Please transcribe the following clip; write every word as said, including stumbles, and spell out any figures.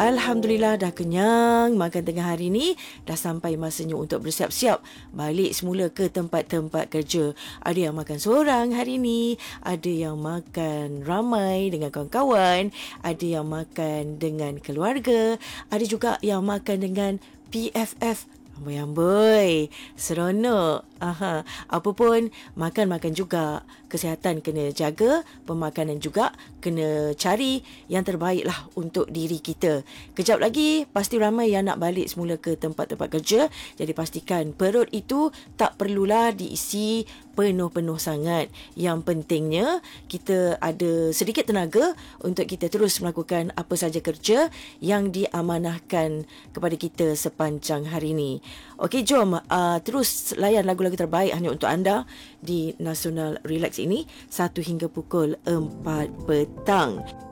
Alhamdulillah dah kenyang makan tengah hari ni. Dah sampai masanya untuk bersiap-siap balik semula ke tempat-tempat kerja. Ada yang makan seorang hari ni, ada yang makan ramai dengan kawan-kawan, ada yang makan dengan keluarga, ada juga yang makan dengan P F F. Amboi-amboi, seronok. Aha, apa pun, makan-makan juga. Kesihatan kena jaga, pemakanan juga kena cari yang terbaik lah untuk diri kita. Kejap lagi, pasti ramai yang nak balik semula ke tempat-tempat kerja. Jadi pastikan perut itu tak perlulah diisi penuh-penuh sangat. Yang pentingnya, kita ada sedikit tenaga untuk kita terus melakukan apa saja kerja yang diamanahkan kepada kita sepanjang hari ini. Okey, jom uh, terus layan lagu-lagu terbaik hanya untuk anda di Nasional Relax ini satu hingga pukul empat petang.